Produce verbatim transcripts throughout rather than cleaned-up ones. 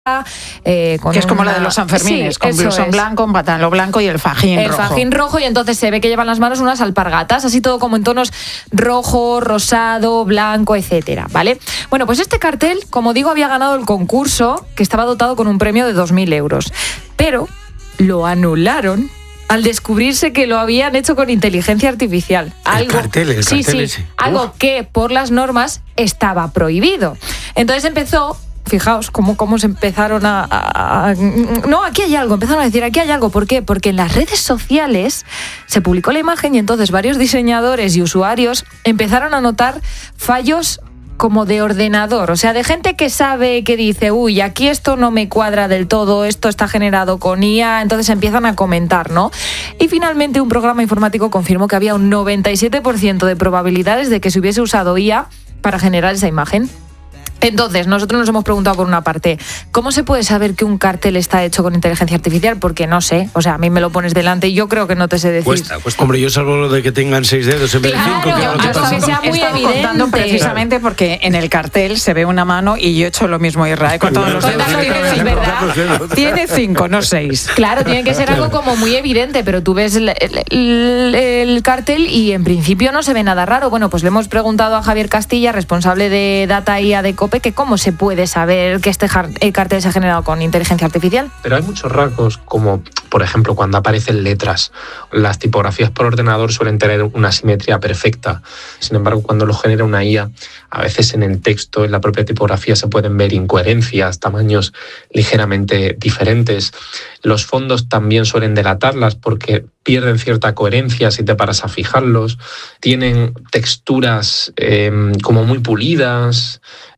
Eh, con que es como una... la de los Sanfermines, sí, con blusón es. blanco, un pantalón blanco y el fajín el rojo. El fajín rojo, y entonces se ve que llevan las manos unas alpargatas, así todo como en tonos rojo, rosado, blanco, etcétera, ¿vale? Bueno, pues este cartel, como digo, había ganado el concurso, que estaba dotado con un premio de dos mil euros, pero lo anularon al descubrirse que lo habían hecho con inteligencia artificial. Algo, el cartel, el sí, cartel sí, ese. algo Uf. que por las normas estaba prohibido. Entonces empezó... Fijaos cómo, cómo se empezaron a, a, a... No, aquí hay algo, empezaron a decir, aquí hay algo. ¿Por qué? Porque en las redes sociales se publicó la imagen y entonces varios diseñadores y usuarios empezaron a notar fallos como de ordenador, o sea, de gente que sabe, que dice, uy, aquí esto no me cuadra del todo, esto está generado con I A, entonces empiezan a comentar, ¿no? Y finalmente un programa informático confirmó que había un noventa y siete por ciento de probabilidades de que se hubiese usado I A para generar esa imagen. Entonces, nosotros nos hemos preguntado por una parte, ¿cómo se puede saber que un cartel está hecho con inteligencia artificial? Porque no sé, o sea, a mí me lo pones delante y yo creo que no te sé decir. Cuesta, cuesta. Hombre, yo salvo lo de que tengan seis dedos en vez de Claro, cinco. yo Que estaba- que sea muy Estaba evidente. contando precisamente porque en el cartel se ve una mano y yo he hecho lo mismo, Israel, con todos los Con dedos. los dedos, Tiene- ¿verdad? Tiene cinco, no seis. Claro, tiene que ser algo como muy evidente, pero tú ves el, el- el- el cartel y en principio no se ve nada raro. Bueno, pues le hemos preguntado a Javier Castilla, responsable de Data I A de COPE, que cómo se puede saber que este jar- el cartel se ha generado con inteligencia artificial. Pero hay muchos rasgos, como por ejemplo cuando aparecen letras. Las tipografías por ordenador suelen tener una simetría perfecta. Sin embargo, cuando lo genera una I A, a veces en el texto, en la propia tipografía, se pueden ver incoherencias, tamaños ligeramente diferentes. Los fondos también suelen delatarlas porque pierden cierta coherencia si te paras a fijarlos. Tienen texturas eh, como muy pulidas.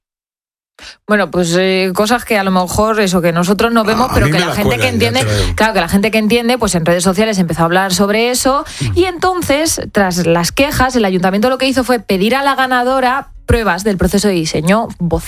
Bueno, pues eh, cosas que a lo mejor eso que nosotros no vemos, Ah, a pero mí que me la la gente que cuelan, ya entiende, te lo digo. claro, que la gente que entiende, pues en redes sociales empezó a hablar sobre eso y entonces, tras las quejas, el ayuntamiento lo que hizo fue pedir a la ganadora pruebas del proceso de diseño,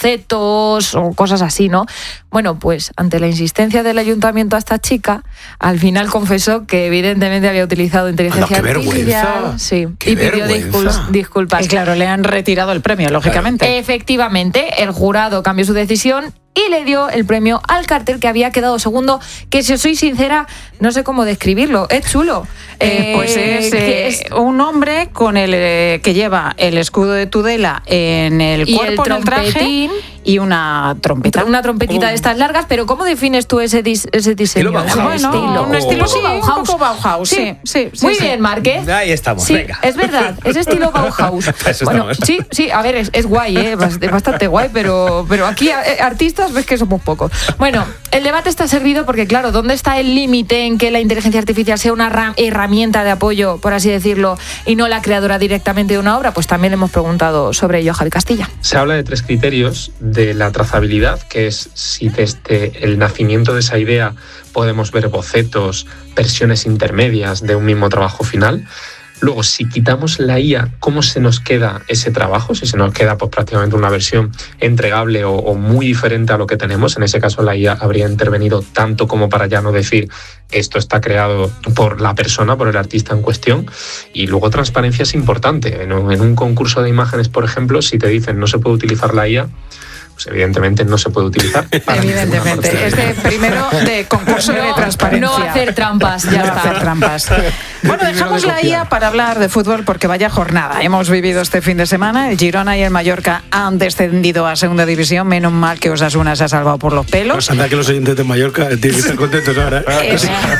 bocetos o cosas así, ¿no? Bueno, pues ante la insistencia del ayuntamiento a esta chica, al final confesó que evidentemente había utilizado inteligencia Anda, qué artificial, vergüenza. sí, Qué y pidió vergüenza. discul- disculpas. Y claro, le han retirado el premio, lógicamente. Efectivamente, el jurado cambió su decisión y le dio el premio al cartel que había quedado segundo, que si os soy sincera, no sé cómo describirlo, es chulo. Eh, pues es, que eh, es- un hombre con el eh, que lleva el escudo de Tudela en el Y cuerpo, el en el traje, trompetín. y una trompeta. una trompetita de estas largas, pero ¿cómo defines tú ese, dis- ese diseño? Estilo Bauhaus. Ese Bueno, estilo. un estilo sí, un Bauhaus. poco Bauhaus, sí, sí, sí, Muy sí. bien, Marque. Ahí estamos, Sí, venga. es verdad, es estilo Bauhaus. Eso Bueno, estamos. sí, sí, a ver, es, es guay, ¿eh? Bast- es bastante guay, pero, pero aquí eh, artistas ves que somos pocos. Bueno, el debate está servido porque, claro, ¿dónde está el límite en que la inteligencia artificial sea una ra- herramienta de apoyo, por así decirlo, y no la creadora directamente de una obra? Pues también le hemos preguntado sobre ello a Javi Castilla. Se habla de tres criterios de la trazabilidad, que es si desde el nacimiento de esa idea podemos ver bocetos, versiones intermedias de un mismo trabajo final. Luego, si quitamos la I A, ¿cómo se nos queda ese trabajo? Si se nos queda pues, prácticamente una versión entregable o, o muy diferente a lo que tenemos, en ese caso la I A habría intervenido tanto como para ya no decir esto está creado por la persona, por el artista en cuestión. Y luego transparencia es importante. En un, en un concurso de imágenes, por ejemplo, si te dicen no se puede utilizar la I A, pues evidentemente no se puede utilizar. para ninguna Evidentemente. parte. Este primero de concurso de transparencia. No hacer trampas, ya No está. hacer trampas. Bueno, dejamos la I A para hablar de fútbol porque vaya jornada. Hemos vivido este fin de semana. El Girona y el Mallorca han descendido a segunda división. Menos mal que Osasuna se ha salvado por los pelos. Pues anda que los oyentes de Mallorca tienen que estar contentos ahora. ¿eh?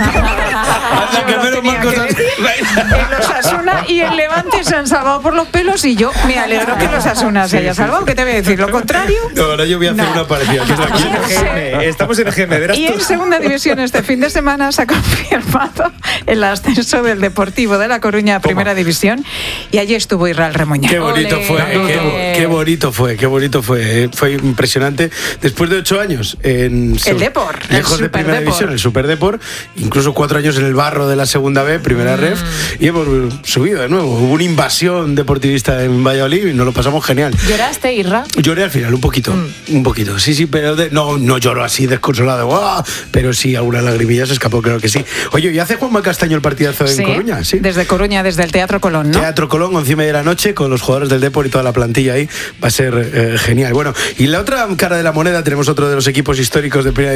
Anda que menos mal cosas. El Osasuna y el Levante se han salvado por los pelos y yo me alegro que el Osasuna se haya salvado. ¿Qué te voy a decir? ¿Lo contrario? No, ahora yo voy a hacer No. una parecida. que es la que- Estamos en el G M, verás Y tú. en segunda división este fin de semana se ha confirmado el ascenso del Deportivo de La Coruña a primera división y allí estuvo Israel Remuñán. Qué bonito Ole. fue, Ole. qué, qué bonito fue, qué bonito fue. eh, Fue impresionante. Después de ocho años en El Depor, el lejos de primera Superdepor. división, el Super Depor, incluso cuatro años en el barro de la segunda B, primera ref, y hemos subido de nuevo. Hubo una invasión deportivista en Valladolid y nos lo pasamos genial. ¿Lloraste, Irra? Lloré al final un poquito, mm. un poquito, sí, sí, pero de, no, no lloro así desconsolado, ¡guau! Pero sí, alguna lagrimilla se escapó, creo que sí. Oye, ¿y hace Juanma Castaño el partidazo en sí, Coruña? Sí, desde Coruña, desde el Teatro Colón, ¿no? Teatro Colón, once y media de la noche, con los jugadores del Depor y toda la plantilla ahí, va a ser eh, genial. Bueno, y la otra cara de la moneda, tenemos otro de los equipos históricos de primera